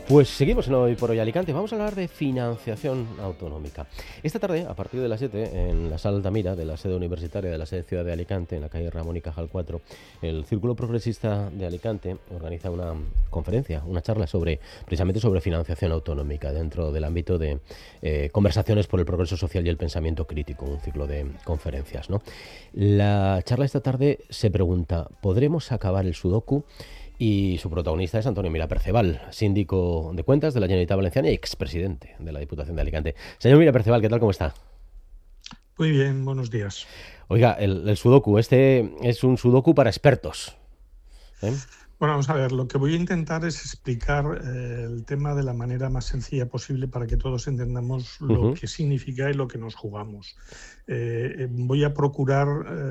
Pues seguimos en Hoy por Hoy Alicante. Vamos a hablar de financiación autonómica. Esta tarde, a partir de las 7, en la Sala Altamira de la sede universitaria de la sede Ciudad de Alicante, en la calle Ramón y Cajal 4, el Círculo Progresista de Alicante organiza una conferencia, una charla precisamente sobre financiación autonómica dentro del ámbito de conversaciones por el progreso social y el pensamiento crítico, un ciclo de conferencias, ¿no? La charla esta tarde se pregunta: ¿podremos acabar el sudoku? Y su protagonista es Antonio Mira Perceval, síndico de cuentas de la Generalitat Valenciana y expresidente de la Diputación de Alicante. Señor Mira Perceval, ¿qué tal? ¿Cómo está? Muy bien, buenos días. Oiga, el sudoku, este es un sudoku para expertos, ¿eh? Bueno, vamos a ver, lo que voy a intentar es explicar el tema de la manera más sencilla posible para que todos entendamos lo que significa y lo que nos jugamos. Voy a procurar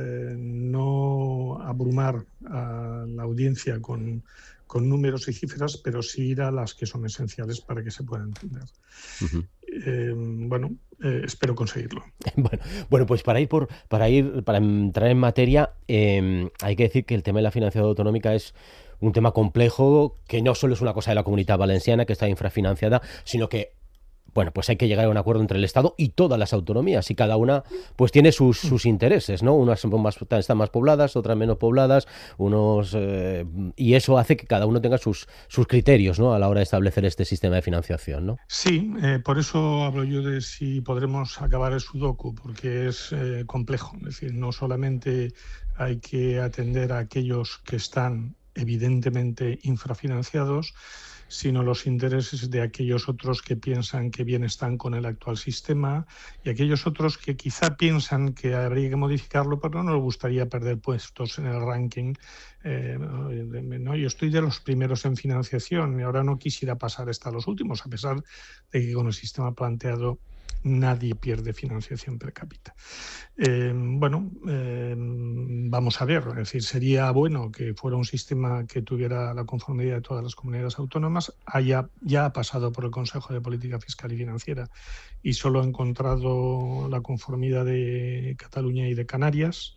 no abrumar a la audiencia con números y cifras, pero sí ir a las que son esenciales para que se pueda entender. Espero conseguirlo. Bueno, pues para entrar en materia, hay que decir que el tema de la financiación autonómica es un tema complejo, que no solo es una cosa de la Comunitat Valenciana, que está infrafinanciada, sino que, bueno, pues hay que llegar a un acuerdo entre el Estado y todas las autonomías, y cada una pues tiene sus intereses, ¿no? Unas están más pobladas, otras menos pobladas, y eso hace que cada uno tenga sus criterios, ¿no?, a la hora de establecer este sistema de financiación, ¿no? Sí, por eso hablo yo de si podremos acabar el sudoku, porque es complejo. Es decir, no solamente hay que atender a aquellos que están evidentemente infrafinanciados, sino los intereses de aquellos otros que piensan que bien están con el actual sistema y aquellos otros que quizá piensan que habría que modificarlo, pero no les gustaría perder puestos en el ranking. Yo estoy de los primeros en financiación y ahora no quisiera pasar hasta los últimos, a pesar de que con el sistema planteado nadie pierde financiación per cápita. Vamos a ver, es decir, sería bueno que fuera un sistema que tuviera la conformidad de todas las comunidades autónomas. Ya ha pasado por el Consejo de Política Fiscal y Financiera y solo ha encontrado la conformidad de Cataluña y de Canarias.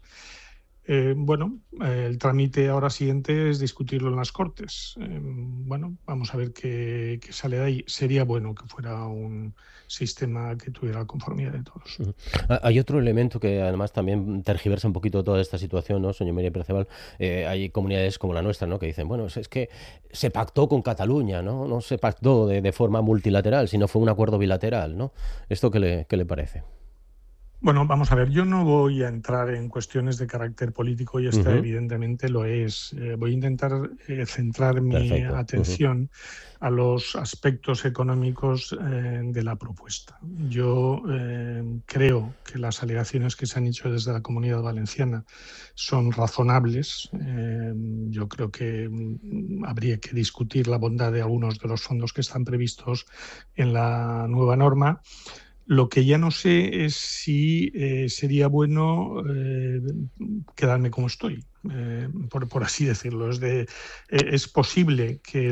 El trámite ahora siguiente es discutirlo en las Cortes. Vamos a ver qué sale de ahí. Sería bueno que fuera un sistema que tuviera la conformidad de todos. Hay otro elemento que además también tergiversa un poquito toda esta situación, ¿no, señor Mira Perceval? Hay comunidades como la nuestra, ¿no?, que dicen, bueno, es que se pactó con Cataluña, ¿no? No se pactó de forma multilateral, sino fue un acuerdo bilateral, ¿no? ¿Esto qué le parece? Bueno, vamos a ver, yo no voy a entrar en cuestiones de carácter político y esta evidentemente lo es. Voy a intentar centrar mi atención a los aspectos económicos de la propuesta. Yo creo que las alegaciones que se han hecho desde la Comunidad Valenciana son razonables. Yo creo que habría que discutir la bondad de algunos de los fondos que están previstos en la nueva norma. Lo que ya no sé es si sería bueno quedarme como estoy, por así decirlo. Es posible que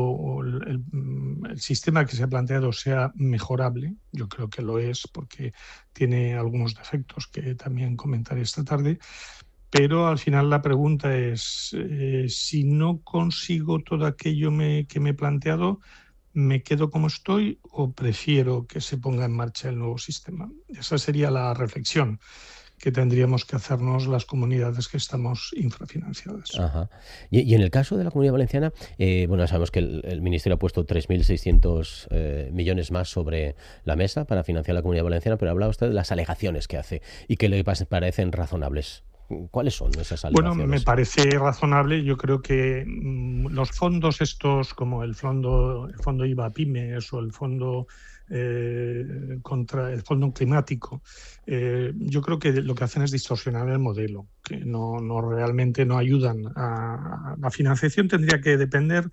el sistema que se ha planteado sea mejorable. Yo creo que lo es, porque tiene algunos defectos que también comentaré esta tarde. Pero al final la pregunta es, si no consigo todo aquello que me he planteado, ¿me quedo como estoy o prefiero que se ponga en marcha el nuevo sistema? Esa sería la reflexión que tendríamos que hacernos las comunidades que estamos infrafinanciadas. Ajá. Y en el caso de la Comunidad Valenciana, sabemos que el Ministerio ha puesto 3.600 millones más sobre la mesa para financiar la Comunidad Valenciana, pero hablaba usted de las alegaciones que hace y que le parecen razonables. ¿Cuáles son esas alegaciones? Bueno, me parece razonable. Yo creo que los fondos estos, como el fondo IVA Pymes o el fondo contra el fondo climático, yo creo que lo que hacen es distorsionar el modelo, que no realmente no ayudan a la financiación. Tendría que depender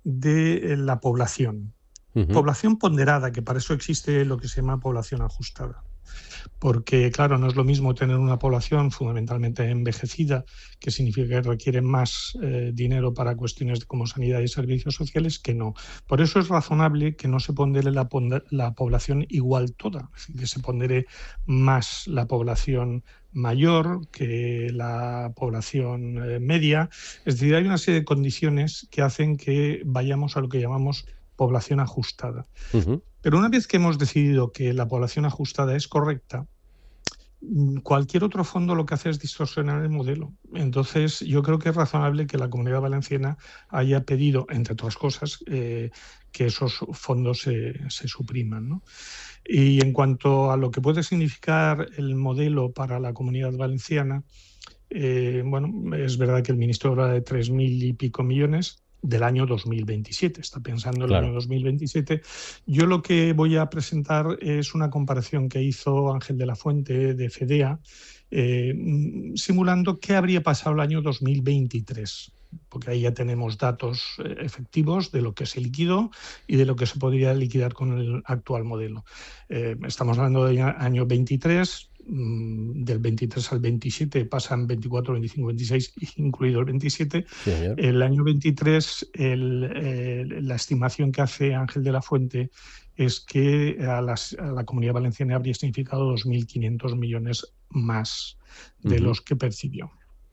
de la población. Población ponderada, que para eso existe lo que se llama población ajustada. Porque, claro, no es lo mismo tener una población fundamentalmente envejecida, que significa que requiere más dinero para cuestiones como sanidad y servicios sociales, que no. Por eso es razonable que no se pondere la población igual toda, es decir, que se pondere más la población mayor que la población media. Es decir, hay una serie de condiciones que hacen que vayamos a lo que llamamos población ajustada. Uh-huh. Pero una vez que hemos decidido que la población ajustada es correcta, cualquier otro fondo lo que hace es distorsionar el modelo. Entonces, yo creo que es razonable que la Comunidad Valenciana haya pedido, entre otras cosas, que esos fondos se supriman, ¿no? Y en cuanto a lo que puede significar el modelo para la Comunidad Valenciana, bueno, es verdad que el ministro habla de 3.000 y pico millones del año 2027, está pensando en el año 2027. Yo lo que voy a presentar es una comparación que hizo Ángel de la Fuente de FEDEA, simulando qué habría pasado el año 2023, porque ahí ya tenemos datos efectivos de lo que se liquidó y de lo que se podría liquidar con el actual modelo. Estamos hablando del año 23, del 23 al 27 pasan 24, 25, 26, incluido el 27. Sí, el año 23, la estimación que hace Ángel de la Fuente es que a la Comunidad Valenciana habría significado 2.500 millones más de los que percibió.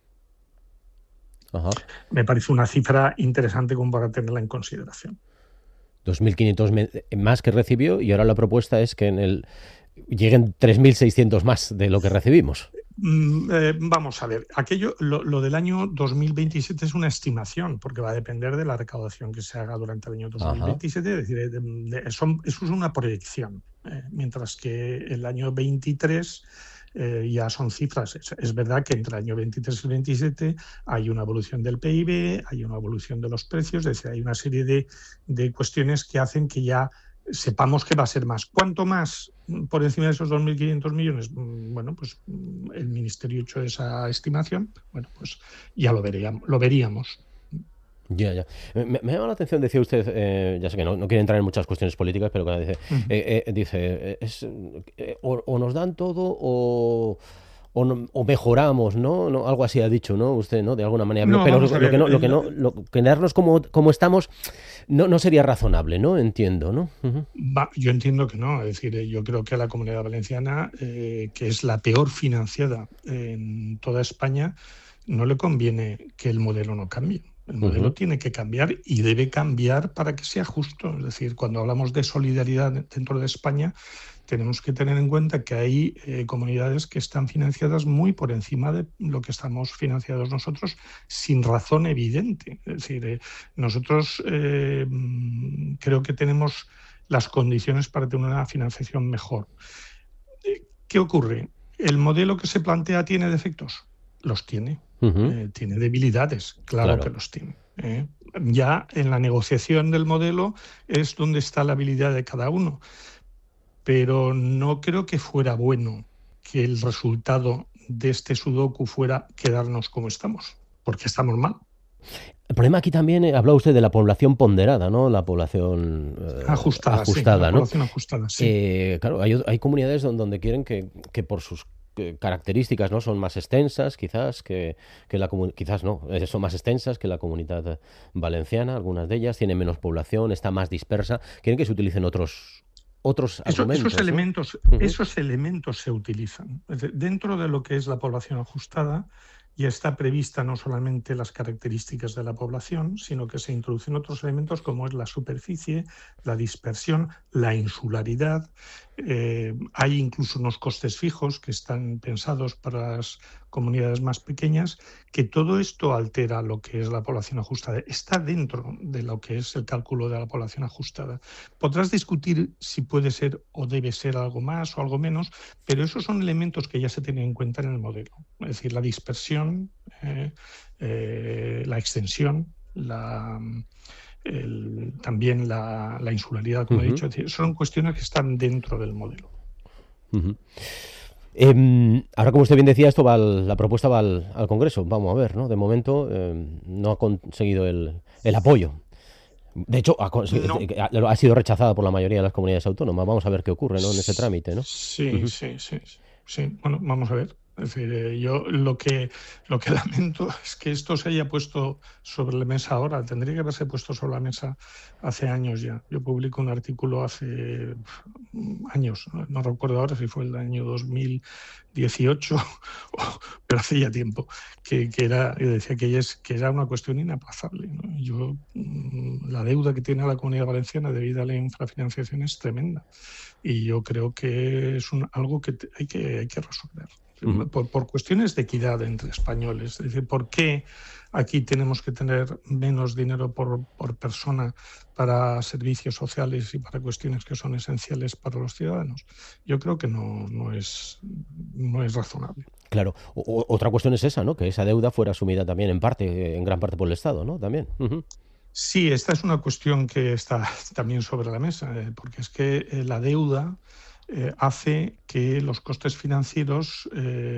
Ajá. Me parece una cifra interesante como para tenerla en consideración. 2.500 más que recibió, y ahora la propuesta es que lleguen 3.600 más de lo que recibimos. Vamos a ver, lo del año 2027 es una estimación, porque va a depender de la recaudación que se haga durante el año 2027, es decir, eso es una proyección, mientras que el año 23 ya son cifras. Es verdad que entre el año 23 y el 27 hay una evolución del PIB, hay una evolución de los precios, es decir, hay una serie de cuestiones que hacen que ya sepamos que va a ser más. ¿Cuánto más por encima de esos 2.500 millones? Bueno, pues el Ministerio ha hecho esa estimación. Bueno, pues ya lo veríamos. Ya. Me llama la atención, decía usted, ya sé que no quiere entrar en muchas cuestiones políticas, pero cuando dice, o nos dan todo o mejoramos, ¿no? Algo así ha dicho, ¿no? Usted, ¿no? De alguna manera. No, pero quedarnos como estamos no sería razonable, ¿no? Entiendo, ¿no? Uh-huh. Yo entiendo que no. Es decir, yo creo que a la Comunidad Valenciana, que es la peor financiada en toda España, no le conviene que el modelo no cambie. El modelo tiene que cambiar y debe cambiar para que sea justo. Es decir, cuando hablamos de solidaridad dentro de España, tenemos que tener en cuenta que hay comunidades que están financiadas muy por encima de lo que estamos financiados nosotros, sin razón evidente. Es decir, nosotros creo que tenemos las condiciones para tener una financiación mejor. ¿Qué ocurre? ¿El modelo que se plantea tiene defectos? Los tiene. Tiene debilidades, claro que los tiene. Ya en la negociación del modelo es donde está la habilidad de cada uno. Pero no creo que fuera bueno que el resultado de este sudoku fuera quedarnos como estamos, porque estamos mal. El problema aquí también, hablaba usted de la población ponderada, ¿no? La población ajustada, sí, ¿no? La población ajustada, sí. Claro, hay comunidades donde quieren que por sus características, ¿no? Son más extensas, quizás son más extensas que la Comunidad Valenciana. Algunas de ellas tienen menos población, está más dispersa. Quieren que se utilicen otros argumentos. Esos elementos se utilizan. Dentro de lo que es la población ajustada, ya está prevista no solamente las características de la población, sino que se introducen otros elementos como es la superficie, la dispersión, la insularidad. Hay incluso unos costes fijos que están pensados para las comunidades más pequeñas, que todo esto altera lo que es la población ajustada. Está dentro de lo que es el cálculo de la población ajustada. Podrás discutir si puede ser o debe ser algo más o algo menos, pero esos son elementos que ya se tienen en cuenta en el modelo. Es decir, la dispersión, la extensión, también la insularidad, como he dicho. Es decir, son cuestiones que están dentro del modelo. Ahora, como usted bien decía, la propuesta va al Congreso. Vamos a ver, ¿no? De momento no ha conseguido el apoyo. De hecho, ha sido rechazada por la mayoría de las comunidades autónomas. Vamos a ver qué ocurre, ¿no? En ese trámite, ¿no? Sí. Bueno, vamos a ver. Es decir, yo lo que lamento es que esto se haya puesto sobre la mesa ahora. Tendría que haberse puesto sobre la mesa hace años ya. Yo publico un artículo hace años, no recuerdo ahora si fue el año 2018, pero hace ya tiempo, que decía que era una cuestión inaplazable, ¿no? La deuda que tiene la Comunidad Valenciana debido a la infrafinanciación es tremenda. Y yo creo que es algo que hay que resolver. Por cuestiones de equidad entre españoles. Es decir, ¿por qué aquí tenemos que tener menos dinero por persona para servicios sociales y para cuestiones que son esenciales para los ciudadanos? Yo creo que no es razonable. Claro. Otra cuestión es esa, ¿no? Que esa deuda fuera asumida también en gran parte por el Estado, ¿no? También. Sí, esta es una cuestión que está también sobre la mesa, porque es que la deuda hace que los costes financieros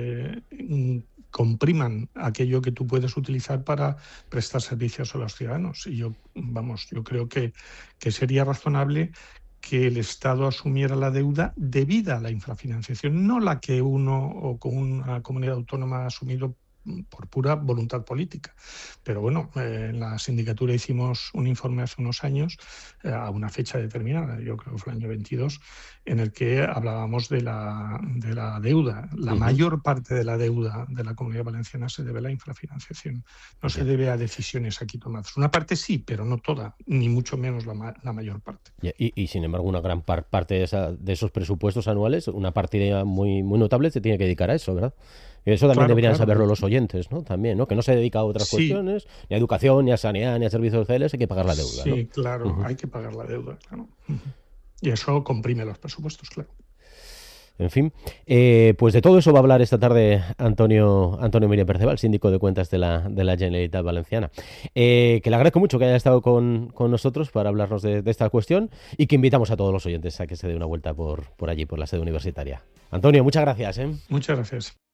compriman aquello que tú puedes utilizar para prestar servicios a los ciudadanos. Y yo creo que sería razonable que el Estado asumiera la deuda debida a la infrafinanciación, no la que uno o con una comunidad autónoma ha asumido por pura voluntad política. Pero bueno, en la sindicatura hicimos un informe hace unos años, a una fecha determinada, yo creo que fue el año 22, en el que hablábamos de la deuda. La mayor parte de la deuda de la Comunidad Valenciana se debe a la infrafinanciación. No se debe a decisiones aquí tomadas. Una parte sí, pero no toda, ni mucho menos la mayor parte. Y sin embargo, una gran parte de esos presupuestos anuales, una partida muy, muy notable se tiene que dedicar a eso, ¿verdad? Eso también deberían saberlo los oyentes, ¿no? También, ¿no? Que no se dedica a otras cuestiones, ni a educación, ni a sanidad, ni a servicios sociales, hay que pagar la deuda, ¿no? Sí, claro, hay que pagar la deuda, claro. Y eso comprime los presupuestos, claro. En fin, pues de todo eso va a hablar esta tarde Antonio Miriam Perceval, síndico de cuentas de la Generalitat Valenciana. Que le agradezco mucho que haya estado con nosotros para hablarnos de esta cuestión y que invitamos a todos los oyentes a que se dé una vuelta por allí, por la sede universitaria. Antonio, muchas gracias. Muchas gracias.